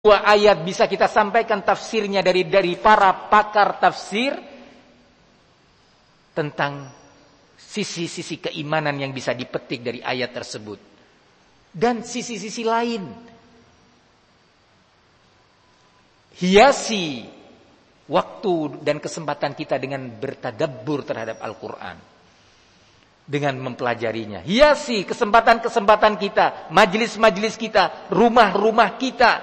Dua ayat bisa kita sampaikan tafsirnya dari para pakar tafsir tentang sisi-sisi keimanan yang bisa dipetik dari ayat tersebut dan sisi-sisi lain. Hiasi waktu dan kesempatan kita dengan bertadabbur terhadap Al-Quran, dengan mempelajarinya. Hiasi kesempatan-kesempatan kita, majelis-majelis kita, rumah-rumah kita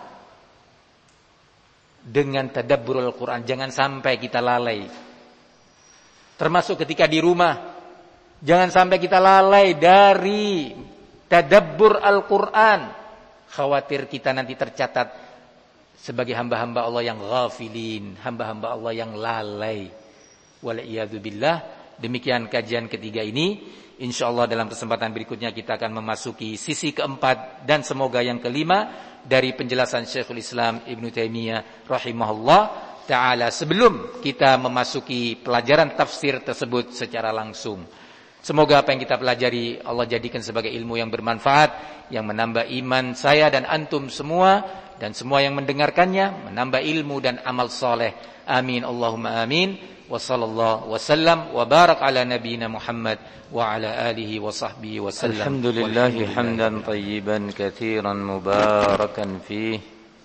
dengan tadabbur Al-Quran. Jangan sampai kita lalai. Termasuk ketika di rumah, jangan sampai kita lalai dari tadabbur Al-Quran. Khawatir kita nanti tercatat sebagai hamba-hamba Allah yang ghafilin, hamba-hamba Allah yang lalai. Wal'iyadzubillah. Demikian kajian ketiga ini. InsyaAllah dalam kesempatan berikutnya kita akan memasuki sisi keempat dan semoga yang kelima dari penjelasan Syekhul Islam Ibn Taimiyah rahimahullah ta'ala, sebelum kita memasuki pelajaran tafsir tersebut secara langsung. Semoga apa yang kita pelajari Allah jadikan sebagai ilmu yang bermanfaat, yang menambah iman saya dan antum semua, dan semua yang mendengarkannya menambah ilmu dan amal soleh. Amin Allahumma amin. Wa sallallahu wa sallam wa barak ala nabiyyina Muhammad wa ala alihi wa sahbihi wa sallam. Alhamdulillahi hamdan tayyiban katsiran mubarakan fih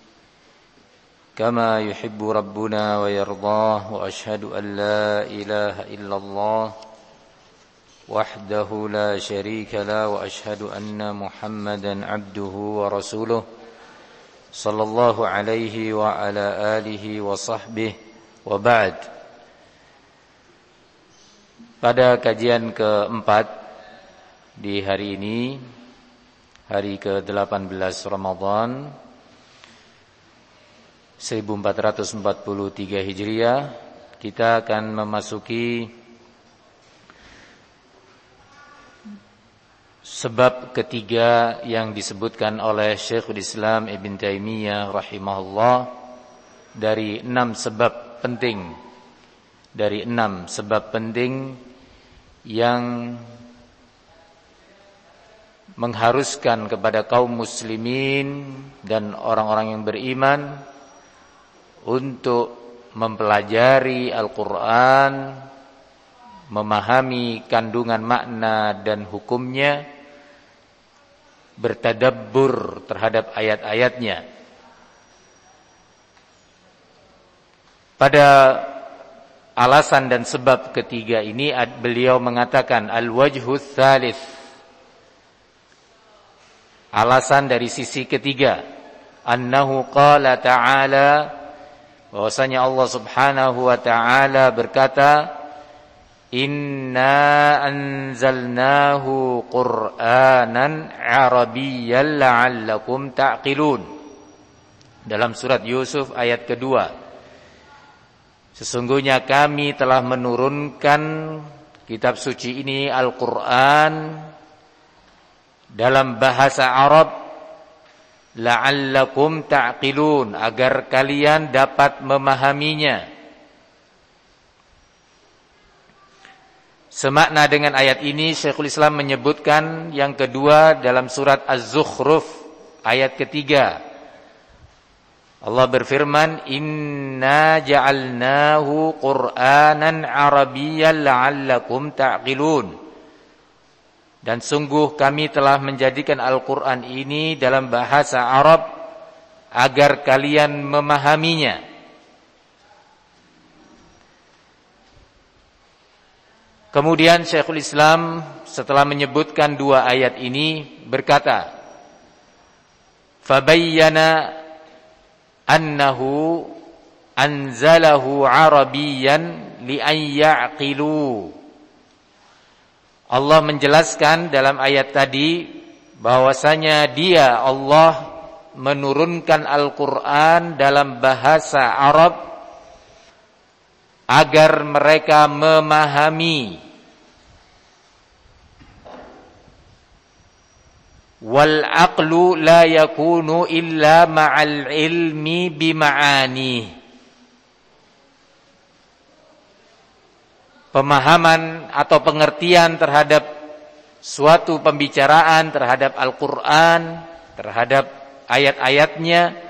kama yuhibbu rabbuna wa yardah, wa ashhadu an la ilaha illallah wahdahu la syarika la, wa ashhadu anna Muhammadan abduhu wa rasuluh sallallahu alaihi wa ala alihi wa sahbihi wa ba'd. Pada kajian keempat di hari ini, hari ke-18 Ramadan 1443 Hijriah, kita akan memasuki sebab ketiga yang disebutkan oleh Syekhul Islam Ibn Taimiyah rahimahullah dari 6 sebab penting. Dari 6 sebab penting yang mengharuskan kepada kaum muslimin dan orang-orang yang beriman untuk mempelajari Al-Quran, memahami kandungan makna dan hukumnya, bertadabbur terhadap ayat-ayatnya. Pada alasan dan sebab ketiga ini beliau mengatakan al-wajhus tsalits, alasan dari sisi ketiga, annahu qala ta'ala, bahwasanya Allah Subhanahu wa ta'ala berkata, inna anzalnahu qur'anan arabiyyan la'allakum ta'qilun, dalam surat Yusuf ayat kedua. Sesungguhnya kami telah menurunkan kitab suci ini Al-Quran dalam bahasa Arab, la'allakum ta'qilun, agar kalian dapat memahaminya. Semakna dengan ayat ini Syekhul Islam menyebutkan yang kedua dalam surat Az-Zukhruf ayat ketiga. Allah berfirman, inna ja'alnahu qur'anan arabiyyan la'allakum ta'qilun, dan sungguh kami telah menjadikan Al-Quran ini dalam bahasa Arab agar kalian memahaminya. Kemudian Syekhul Islam setelah menyebutkan dua ayat ini berkata, fabayyana annahu anzalahu arabiyyan li'an ya'qilu. Allah menjelaskan dalam ayat tadi bahwasanya dia Allah menurunkan Al-Quran dalam bahasa Arab agar mereka memahami. Wal aqlu la yakunu illa ma'al ilmi bima'ani. Pemahaman atau pengertian terhadap suatu pembicaraan terhadap Al-Quran, terhadap ayat-ayatnya,